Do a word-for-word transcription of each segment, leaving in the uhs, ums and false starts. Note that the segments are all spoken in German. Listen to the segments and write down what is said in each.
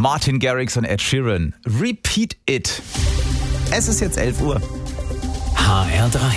Martin Garrix und Ed Sheeran. Repeat It. Es ist jetzt elf Uhr. H R drei.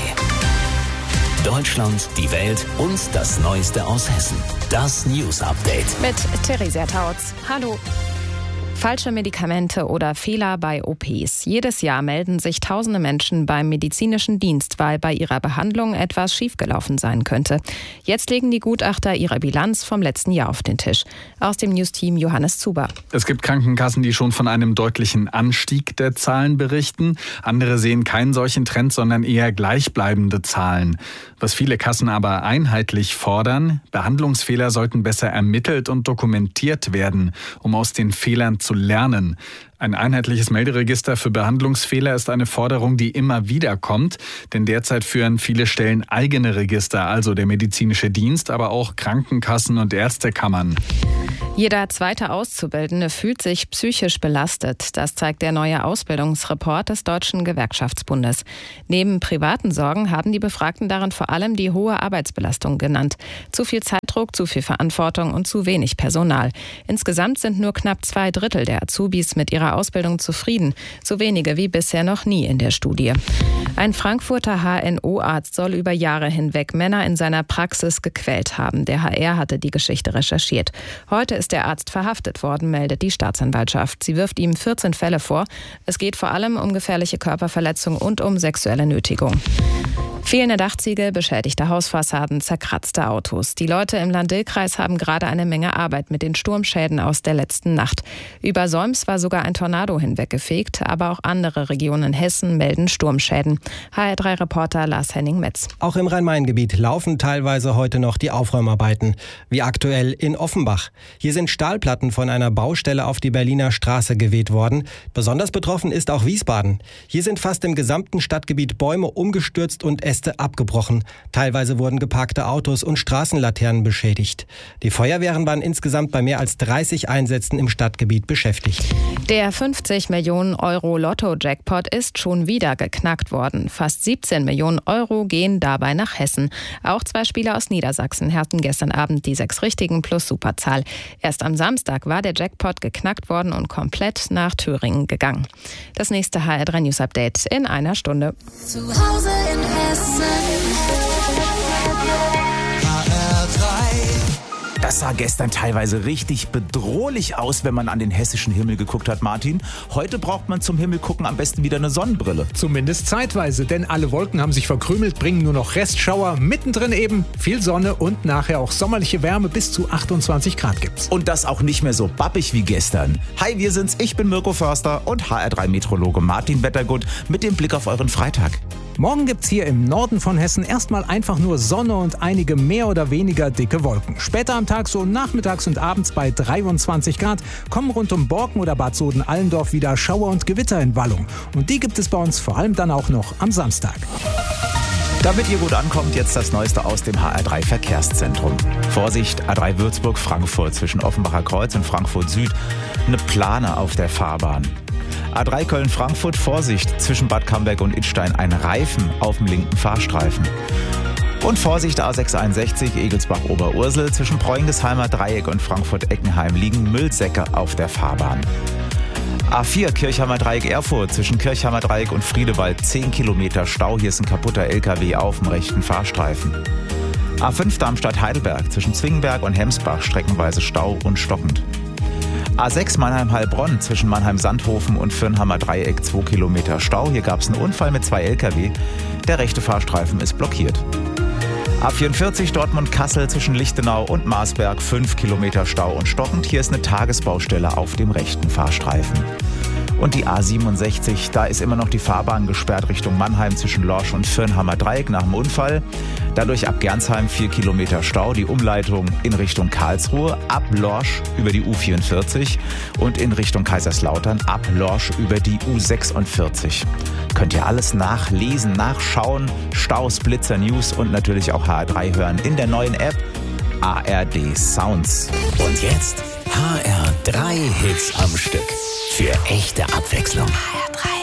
Deutschland, die Welt und das Neueste aus Hessen. Das News Update. Mit Theresia Tautz. Hallo. Falsche Medikamente oder Fehler bei O Ps. Jedes Jahr melden sich tausende Menschen beim medizinischen Dienst, weil bei ihrer Behandlung etwas schiefgelaufen sein könnte. Jetzt legen die Gutachter ihre Bilanz vom letzten Jahr auf den Tisch. Aus dem News-Team Johannes Zuber. Es gibt Krankenkassen, die schon von einem deutlichen Anstieg der Zahlen berichten. Andere sehen keinen solchen Trend, sondern eher gleichbleibende Zahlen. Was viele Kassen aber einheitlich fordern: Behandlungsfehler sollten besser ermittelt und dokumentiert werden, um aus den Fehlern zu lernen. Ein einheitliches Melderegister für Behandlungsfehler ist eine Forderung, die immer wieder kommt, denn derzeit führen viele Stellen eigene Register, also der medizinische Dienst, aber auch Krankenkassen und Ärztekammern. Jeder zweite Auszubildende fühlt sich psychisch belastet. Das zeigt der neue Ausbildungsreport des Deutschen Gewerkschaftsbundes. Neben privaten Sorgen haben die Befragten darin vor allem die hohe Arbeitsbelastung genannt. Zu viel Zeitdruck, zu viel Verantwortung und zu wenig Personal. Insgesamt sind nur knapp zwei Drittel der Azubis mit ihrer Ausbildung zufrieden. So wenige wie bisher noch nie in der Studie. Ein Frankfurter H N O-Arzt soll über Jahre hinweg Männer in seiner Praxis gequält haben. Der H R hatte die Geschichte recherchiert. Heute ist der Arzt verhaftet worden, meldet die Staatsanwaltschaft. Sie wirft ihm vierzehn Fälle vor. Es geht vor allem um gefährliche Körperverletzung und um sexuelle Nötigung. Fehlende Dachziegel, beschädigte Hausfassaden, zerkratzte Autos. Die Leute im Lahn-Dill-Kreis haben gerade eine Menge Arbeit mit den Sturmschäden aus der letzten Nacht. Über Solms war sogar ein Tornado hinweggefegt, aber auch andere Regionen in Hessen melden Sturmschäden. H R drei Reporter Lars-Henning Metz. Auch im Rhein-Main-Gebiet laufen teilweise heute noch die Aufräumarbeiten, wie aktuell in Offenbach. Hier sind Stahlplatten von einer Baustelle auf die Berliner Straße geweht worden. Besonders betroffen ist auch Wiesbaden. Hier sind fast im gesamten Stadtgebiet Bäume umgestürzt und Äste abgebrochen. Teilweise wurden geparkte Autos und Straßenlaternen beschädigt. Die Feuerwehren waren insgesamt bei mehr als dreißig Einsätzen im Stadtgebiet beschäftigt. Der fünfzig Millionen Euro Lotto-Jackpot ist schon wieder geknackt worden. Fast siebzehn Millionen Euro gehen dabei nach Hessen. Auch zwei Spieler aus Niedersachsen hatten gestern Abend die sechs Richtigen plus Superzahl. Erst am Samstag war der Jackpot geknackt worden und komplett nach Thüringen gegangen. Das nächste H R drei News Update in einer Stunde. Zu Hause in Hessen. H R drei. Das sah gestern teilweise richtig bedrohlich aus, wenn man an den hessischen Himmel geguckt hat, Martin. Heute braucht man zum Himmel gucken am besten wieder eine Sonnenbrille. Zumindest zeitweise, denn alle Wolken haben sich verkrümelt, bringen nur noch Restschauer. Mittendrin eben viel Sonne und nachher auch sommerliche Wärme, bis zu achtundzwanzig Grad gibt's. Und das auch nicht mehr so bappig wie gestern. Hi, wir sind's, ich bin Mirko Förster und H R drei Meteorologe Martin Wettergut mit dem Blick auf euren Freitag. Morgen gibt's hier im Norden von Hessen erstmal einfach nur Sonne und einige mehr oder weniger dicke Wolken. Später am Tag, so nachmittags und abends bei dreiundzwanzig Grad, kommen rund um Borken oder Bad Soden-Allendorf wieder Schauer und Gewitter in Wallung. Und die gibt es bei uns vor allem dann auch noch am Samstag. Damit ihr gut ankommt, jetzt das Neueste aus dem H R drei Verkehrszentrum. Vorsicht, A drei Würzburg-Frankfurt zwischen Offenbacher Kreuz und Frankfurt Süd. Eine Plane auf der Fahrbahn. A drei Köln-Frankfurt, Vorsicht, zwischen Bad Camberg und Idstein ein Reifen auf dem linken Fahrstreifen. Und Vorsicht, A sechshunderteinundsechzig Egelsbach-Oberursel, zwischen Preungesheimer Dreieck und Frankfurt-Eckenheim liegen Müllsäcke auf der Fahrbahn. A vier Kirchheimer Dreieck Erfurt, zwischen Kirchheimer Dreieck und Friedewald zehn Kilometer Stau, hier ist ein kaputter L K W auf dem rechten Fahrstreifen. A fünf Darmstadt-Heidelberg, zwischen Zwingenberg und Hemsbach streckenweise Stau und stockend. A sechs Mannheim-Heilbronn, zwischen Mannheim-Sandhofen und Fürnhammer Dreieck zwei Kilometer Stau. Hier gab es einen Unfall mit zwei L K W. Der rechte Fahrstreifen ist blockiert. A vierundvierzig Dortmund-Kassel zwischen Lichtenau und Marsberg fünf Kilometer Stau und stockend. Hier ist eine Tagesbaustelle auf dem rechten Fahrstreifen. Und die A siebenundsechzig, da ist immer noch die Fahrbahn gesperrt Richtung Mannheim zwischen Lorsch und Fürnhammer Dreieck nach dem Unfall. Dadurch ab Gernsheim vier Kilometer Stau, die Umleitung in Richtung Karlsruhe, ab Lorsch über die U vierundvierzig und in Richtung Kaiserslautern ab Lorsch über die U sechsundvierzig. Könnt ihr alles nachlesen, nachschauen, Staus, Blitzer, News und natürlich auch H R drei hören in der neuen App A R D Sounds. Und jetzt H R drei Hits am Stück. Für echte Abwechslung. H R drei.